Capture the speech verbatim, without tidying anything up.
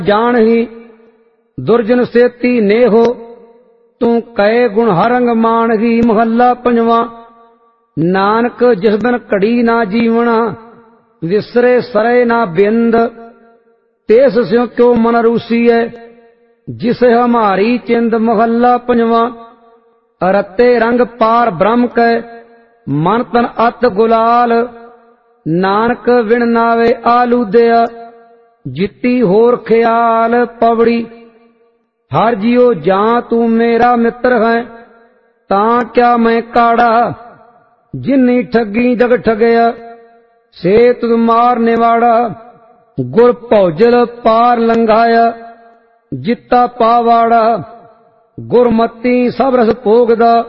जान ही दुर्जन सेती नेहो तू कहे गुण हरंग मान ही। महला पंजवा। नानक जिस बिन घड़ी ना जीवना विसरे सरे ना बिंद तेस स्यों क्यों मन रूसी है जिसे हमारी चिंद। महला पंजवा। रते रंग पार ब्रह्म कै मन तन अत गुलाल नानक विण नावे आलूदया जिती होर ख्याल। पवड़ी। हर जियो जां तू मेरा मित्र है तां क्या मैं काड़ा जिन्नी ठगी जग ठगया से तुद मारने वाड़ा। गुर भौजल पार लंघाया जिता पावाड़ा गुरमती सब रस भोगदा।